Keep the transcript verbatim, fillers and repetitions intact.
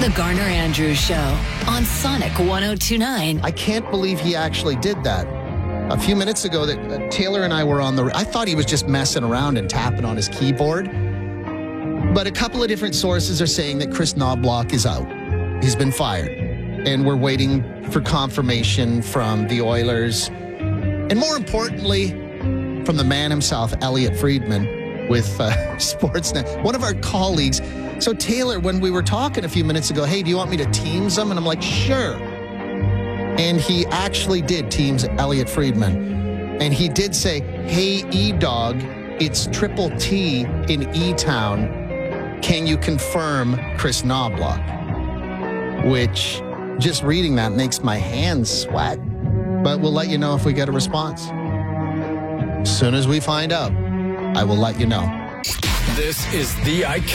The Garner Andrews Show on Sonic one oh two point nine. I can't believe he actually did that. A few minutes ago, that uh, Taylor and I were on the... I thought he was just messing around and tapping on his keyboard. But a couple of different sources are saying that Kris Knoblauch is out. He's been fired. And we're waiting for confirmation from the Oilers. And more importantly, from the man himself, Elliotte Friedman, with uh, Sportsnet. One of our colleagues. So Taylor, when we were talking a few minutes ago, hey, do you want me to Teams him? And I'm like, sure. And he actually did Teams Elliotte Friedman. And he did say, hey, E-Dog, it's Triple T in E-Town. Can you confirm Kris Knoblauch? Which, just reading that makes my hands sweat. But we'll let you know if we get a response. As soon as we find out, I will let you know. This is the iconic